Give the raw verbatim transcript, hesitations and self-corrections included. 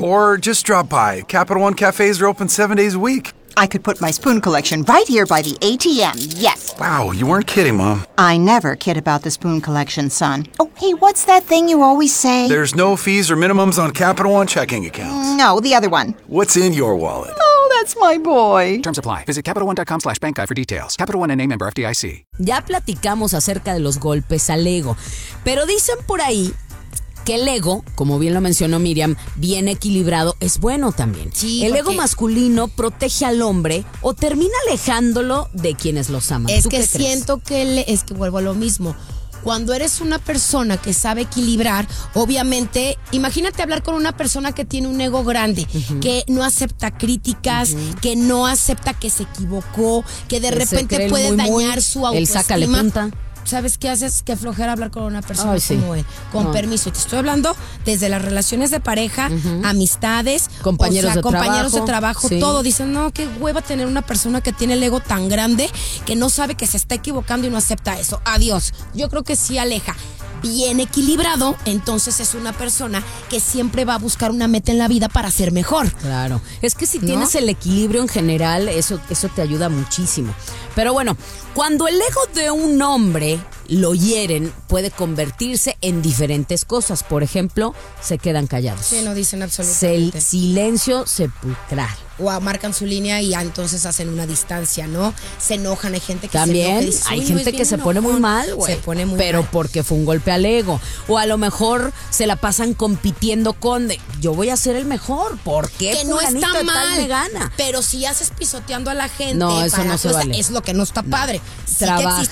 Or just drop by. Capital One cafes are open seven days a week. I could put my spoon collection right here by the A T M, yes. Wow, you weren't kidding, Mom. I never kid about the spoon collection, son. Oh, hey, what's that thing you always say? There's no fees or minimums on Capital One checking accounts. No, the other one. What's in your wallet? Oh, that's my boy. Terms apply. Visit CapitalOne.com slash bank guide for details. Capital One N A member F D I C. Ya platicamos acerca de los golpes al ego, pero dicen por ahí que el ego, como bien lo mencionó Miriam, bien equilibrado, es bueno también. Sí, el porque... ego masculino protege al hombre o termina alejándolo de quienes los aman. Es ¿Tú que qué crees? siento que le, es que vuelvo a lo mismo. Cuando eres una persona que sabe equilibrar, obviamente, imagínate hablar con una persona que tiene un ego grande, uh-huh. que no acepta críticas, uh-huh. que no acepta que se equivocó, que de que repente puede muy, dañar muy, su autoestima. Él sácale punta. ¿Sabes qué haces? Que flojera hablar con una persona Ay, sí. como él. Con no. permiso. Y te estoy hablando desde las relaciones de pareja, uh-huh. amistades, compañeros, o sea, de, compañeros trabajo, de trabajo, sí. todo. Dicen, no, qué hueva tener una persona que tiene el ego tan grande que no sabe que se está equivocando y no acepta eso. Adiós. Yo creo que sí aleja. Bien equilibrado, entonces es una persona que siempre va a buscar una meta en la vida para ser mejor. Claro, es que si ¿no? tienes el equilibrio en general, eso, eso te ayuda muchísimo. Pero bueno, cuando el ego de un hombre lo hieren, puede convertirse en diferentes cosas. Por ejemplo, se quedan callados. Sí, no dicen absolutamente. El silencio sepulcral. O marcan su línea y ya entonces hacen una distancia, ¿no? Se enojan, hay gente que También, se enoja. Dice, hay no gente que se pone muy mal, güey. Se pone muy pero mal. porque fue un golpe al ego. O a lo mejor se la pasan compitiendo con de, yo voy a ser el mejor. ¿Por qué? Que no fulanito está de tal mal. me gana. Pero si haces pisoteando a la gente, No, eso para, no se o sea, vale. es lo que no está No. padre. Sí Trabaja. que